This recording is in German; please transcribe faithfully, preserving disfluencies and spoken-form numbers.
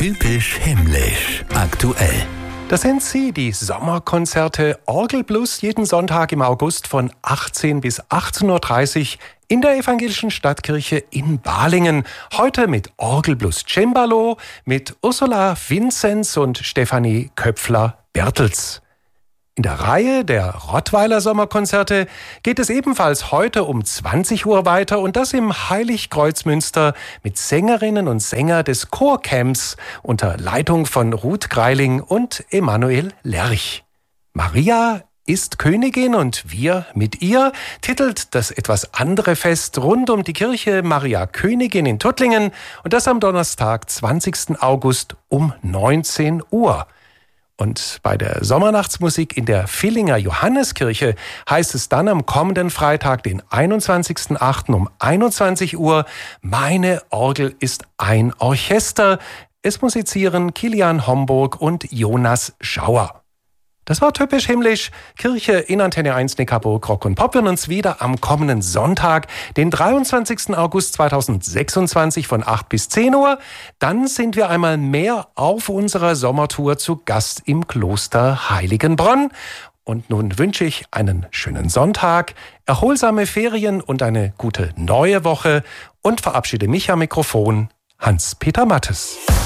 Typisch himmlisch. Aktuell. Das sind sie, die Sommerkonzerte Orgelplus, jeden Sonntag im August von achtzehn bis achtzehn Uhr dreißig in der Evangelischen Stadtkirche in Balingen. Heute mit Orgelplus Cembalo, mit Ursula Vinzenz und Stefanie Köpfler-Bertels. In der Reihe der Rottweiler Sommerkonzerte geht es ebenfalls heute um zwanzig Uhr weiter und das im Heiligkreuzmünster mit Sängerinnen und Sängern des Chorcamps unter Leitung von Ruth Greiling und Emanuel Lerch. Maria ist Königin und wir mit ihr titelt das etwas andere Fest rund um die Kirche Maria Königin in Tuttlingen und das am Donnerstag, zwanzigsten August um neunzehn Uhr. Und bei der Sommernachtsmusik in der Villinger Johanneskirche heißt es dann am kommenden Freitag, den einundzwanzigsten achten um einundzwanzig Uhr, meine Orgel ist ein Orchester. Es musizieren Kilian Homburg und Jonas Schauer. Das war typisch himmlisch. Kirche in Antenne eins Neckarburg Rock und Pop. Wir uns wieder am kommenden Sonntag, den dreiundzwanzigsten August zweitausendsechsundzwanzig von acht bis zehn Uhr. Dann sind wir einmal mehr auf unserer Sommertour zu Gast im Kloster Heiligenbronn. Und nun wünsche ich einen schönen Sonntag, erholsame Ferien und eine gute neue Woche und verabschiede mich am Mikrofon, Hans-Peter Mattes.